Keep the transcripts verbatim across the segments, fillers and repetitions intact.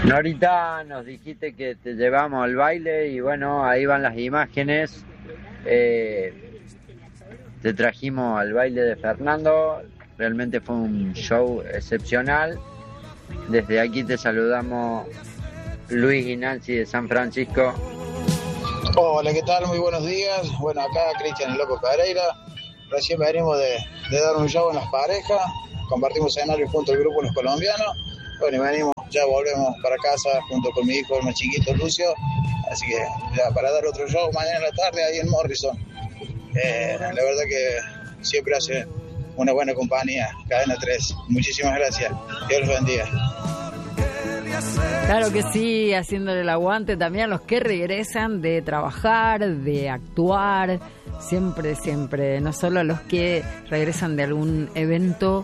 Norita, nos dijiste que te llevamos al baile y bueno, ahí van las imágenes. Eh, te trajimos al baile de Fernando, realmente fue un show excepcional. Desde aquí te saludamos Luis y Nancy de San Francisco. Hola, ¿qué tal? Muy buenos días. Bueno, acá Cristian el Loco Pereira. Recién venimos de, de dar un show en las parejas. Compartimos escenario junto al grupo Los Colombianos. Bueno, y venimos, ya volvemos para casa junto con mi hijo, el más chiquito, Lucio. Así que ya para dar otro show mañana en la tarde ahí en Morrison. Eh, la verdad que siempre hace una buena compañía, Cadena tres. Muchísimas gracias. Dios los bendiga. Claro que sí, haciéndole el aguante también a los que regresan de trabajar, de actuar, siempre, siempre, no solo a los que regresan de algún evento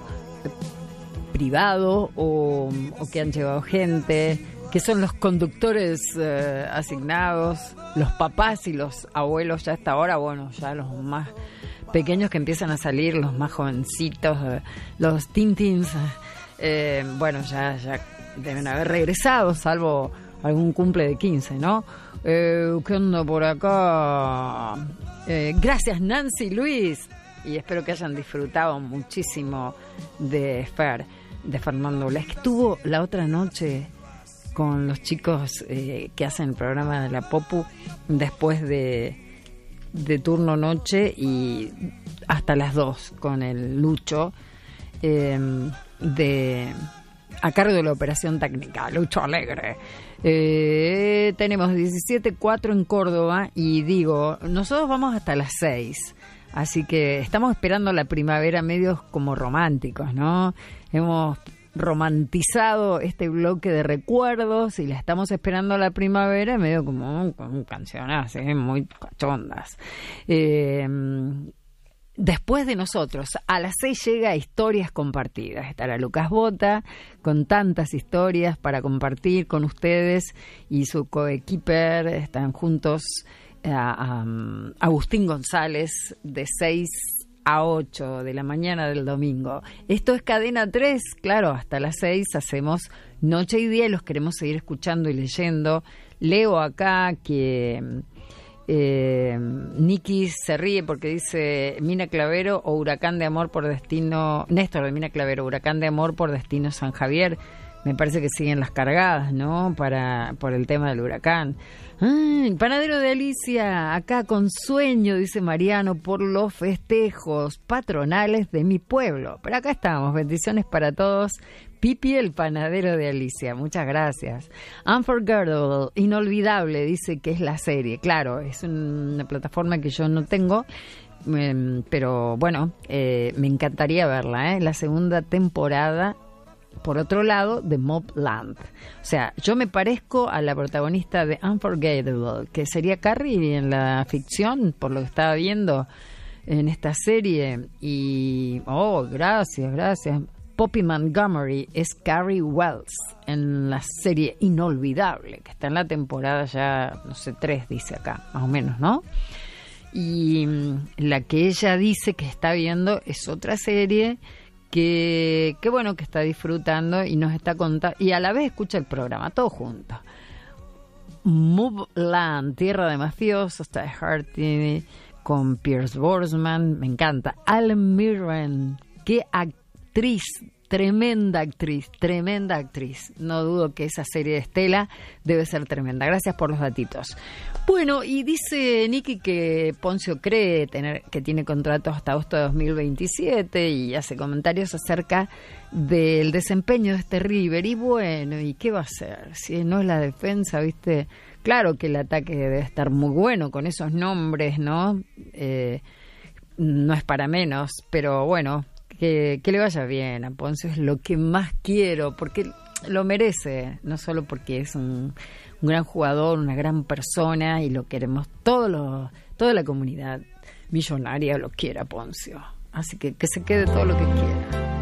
privado o, o que han llevado gente, que son los conductores eh, asignados, los papás y los abuelos ya hasta ahora, bueno, ya los más pequeños que empiezan a salir, los más jovencitos, eh, los tintins, eh, bueno, ya, ya deben haber regresado, salvo algún cumple de quince, ¿no? Eh, ¿Qué onda por acá? Eh, gracias Nancy, Luis, y espero que hayan disfrutado muchísimo de Fer, de Fernando Blas, que estuvo la otra noche con los chicos eh, que hacen el programa de la Popu después de, de turno noche y hasta las dos con el Lucho eh, de a cargo de la operación técnica, Lucho Alegre. Eh, tenemos diecisiete cuatro en Córdoba y digo, nosotros vamos hasta las seis. Así que estamos esperando la primavera medios como románticos, ¿no? Hemos romantizado este bloque de recuerdos y la estamos esperando a la primavera medio como con canciones ¿eh? muy cachondas. Eh, después de nosotros, a las seis llega Historias Compartidas. Estará Lucas Bota con tantas historias para compartir con ustedes y su coequiper. Están juntos a, a Agustín González de seis a ocho de la mañana del domingo. Esto es Cadena tres, claro, hasta las seis hacemos Noche y Día y los queremos seguir escuchando y leyendo. Leo acá que eh, Nicky se ríe porque dice Mina Clavero o Huracán de Amor por Destino, Néstor de Mina Clavero, Huracán de Amor por Destino San Javier. Me parece que siguen las cargadas, ¿no? Para, por el tema del huracán. Ah, el panadero de Alicia, acá con sueño, dice Mariano, por los festejos patronales de mi pueblo. Pero acá estamos, bendiciones para todos. Pipi, el panadero de Alicia, muchas gracias. Unforgettable, inolvidable, dice que es la serie. Claro, es una plataforma que yo no tengo, eh, pero bueno, eh, me encantaría verla, ¿eh? La segunda temporada. Por otro lado, de Mobland. O sea, yo me parezco a la protagonista de Unforgettable, que sería Carrie en la ficción, por lo que estaba viendo en esta serie. Y, oh, gracias, gracias. Poppy Montgomery es Carrie Wells en la serie Inolvidable, que está en la temporada ya, no sé, tres, dice acá, más o menos, ¿no? Y la que ella dice que está viendo es otra serie que, que bueno, que está disfrutando y nos está contando, y a la vez escucha el programa, todo junto. Moveland, Tierra de Mafiosos, está Harty con Pierce Brosnan, me encanta. Alan Mirren, qué actriz, tremenda actriz, tremenda actriz. No dudo que esa serie de Estela debe ser tremenda. Gracias por los datitos. Bueno, y dice Nicky que Poncio cree tener que tiene contrato hasta agosto de dos mil veintisiete y hace comentarios acerca del desempeño de este River. Y bueno, ¿y qué va a hacer? Si no es la defensa, ¿viste? Claro que el ataque debe estar muy bueno con esos nombres, ¿no? Eh, no es para menos, pero bueno, que, que le vaya bien a Poncio es lo que más quiero, porque lo merece, no solo porque es un... un gran jugador, una gran persona y lo queremos, todo lo, toda la comunidad millonaria lo quiere a Poncio. Así que que se quede todo lo que quiera.